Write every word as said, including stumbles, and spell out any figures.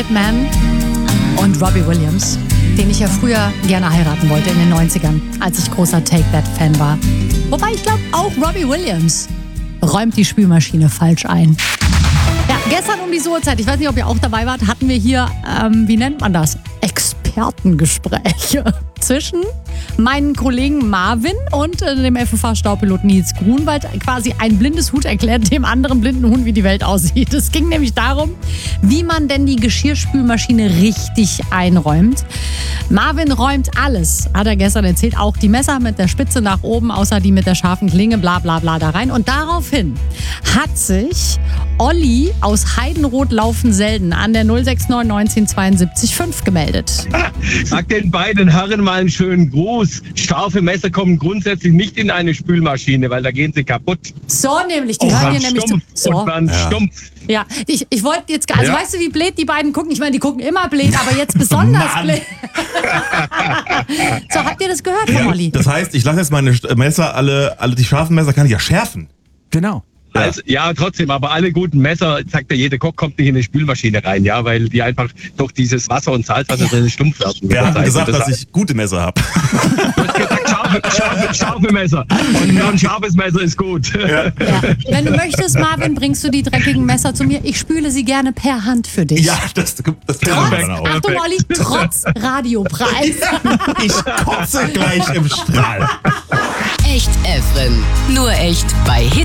Man und Robbie Williams, den ich ja früher gerne heiraten wollte in den neunzigern, als ich großer Take That Fan war. Wobei ich glaube, auch Robbie Williams räumt die Spülmaschine falsch ein. Ja, gestern um diese Uhrzeit, ich weiß nicht, ob ihr auch dabei wart, hatten wir hier, ähm, wie nennt man das? Expertengespräche zwischen meinen Kollegen Marvin und äh, dem F F H-Staupilot Nils Grunwald. Quasi ein blindes Huhn erklärt dem anderen blinden Huhn, wie die Welt aussieht. Es ging nämlich darum, wie man denn die Geschirrspülmaschine richtig einräumt. Marvin räumt alles, hat er gestern erzählt, auch die Messer mit der Spitze nach oben, außer die mit der scharfen Klinge, bla bla bla da rein. Und daraufhin hat sich Olli aus Heidenroth-Laufen-Selden an der null sechs neun neunzehn zweiundsiebzig fünf gemeldet. Sag den beiden Herren mal einen schönen Gruß. Scharfe Messer kommen grundsätzlich nicht in eine Spülmaschine, weil da gehen sie kaputt. So nämlich, die Und hören dann hier nämlich zu. stumpf. So. Und dann Ja. stumpf. Ja, ich, ich wollte jetzt, gar- also Ja. weißt du, wie blöd die beiden gucken? Ich meine, die gucken immer blöd, aber jetzt besonders Mann. blöd. So, habt ihr das gehört von Olli? Das heißt, ich lasse jetzt meine Messer, alle, alle die scharfen Messer kann ich ja schärfen. Genau. Ja. Also, ja, trotzdem, aber alle guten Messer, sagt ja jeder Koch, kommt nicht in eine Spülmaschine rein, ja, weil die einfach durch dieses Wasser und Salzwasser drin stumpf werden. Wer hat Das gesagt, heißt, dass ich gute Messer habe? Du hast gesagt, scharfe, scharfe, scharfe Messer. Und nur ein scharfes Messer ist gut. Ja. Ja. Wenn du möchtest, Marvin, bringst du die dreckigen Messer zu mir. Ich spüle sie gerne per Hand für dich. Ja, das, das Trotz, kann man auch. Achtung, Olli, trotz Radiopreis. Ich kotze gleich im Strahl. Echt Efren. Nur echt bei Hit